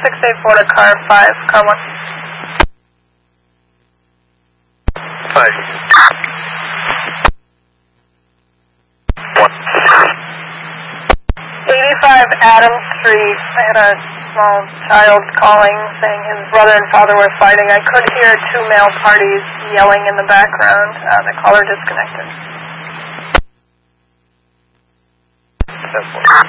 684 to car 5, car 1. 5. 1. 85 Adams Street. I had a small child calling saying his brother and father were fighting. I could hear two male parties yelling in the background. The caller disconnected. 10-4.